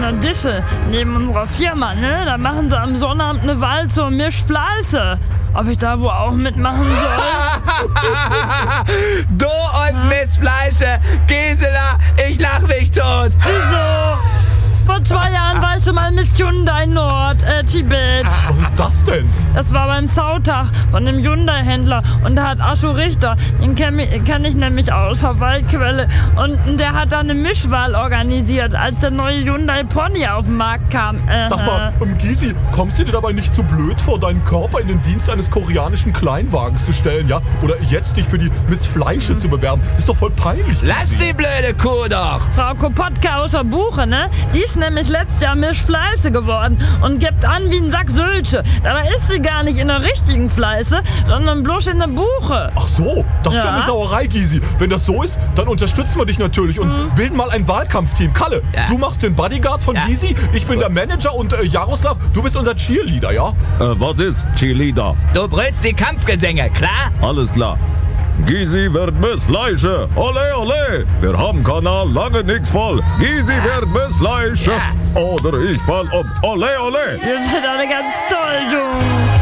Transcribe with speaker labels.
Speaker 1: der Dische neben unserer Firma, ne? Da machen sie am Sonnabend eine Wahl zur Mischfleiße. Ob ich da wohl auch mitmachen soll?
Speaker 2: Du und Miss Fleische, Gisela, ich lach mich tot.
Speaker 1: Wieso? Vor 2 Jahren war ich schon mal Miss Hyundai Nord, Tibet.
Speaker 3: Was ist das denn?
Speaker 1: Das war beim Sautag von dem Hyundai-Händler. Und da hat Ascho Richter, den kenn ich nämlich aus der Waldquelle. Und der hat da eine Mischwahl organisiert, als der neue Hyundai Pony auf den Markt kam.
Speaker 3: Sag mal, Gysi, kommst du dir dabei nicht zu blöd vor, deinen Körper in den Dienst eines koreanischen Kleinwagens zu stellen, ja? Oder jetzt dich für die Miss Fleische zu bewerben? Ist doch voll peinlich.
Speaker 2: Lass
Speaker 3: Gysi.
Speaker 2: die blöde Kuh doch.
Speaker 1: Frau Kopotka aus der Buche, ne? Die ist nämlich letztes Jahr Mischfleiße geworden und gibt an wie ein Sack Sülze. Dabei ist sie gar nicht in der richtigen Fleiße, sondern bloß in der Buche.
Speaker 3: Ach so, das ist ja
Speaker 1: Ja.
Speaker 3: eine Sauerei, Gysi. Wenn das so ist, dann unterstützen wir dich natürlich und bilden mal ein Wahlkampfteam. Kalle,
Speaker 2: Ja.
Speaker 3: du machst den Bodyguard von
Speaker 2: Ja.
Speaker 3: Gysi, ich bin der Manager und Jaroslav, du bist unser Cheerleader, ja?
Speaker 4: Was ist? Cheerleader.
Speaker 2: Du brüllst die Kampfgesänge, klar?
Speaker 4: Alles klar. Gysi wird Miss Fleische. Ole, ole. Wir haben Kanal lange nix voll. Gysi wird Miss Fleische.
Speaker 2: Ja.
Speaker 4: Oder ich fall um. Ole, ole.
Speaker 1: Ihr seid alle ganz toll, Jungs.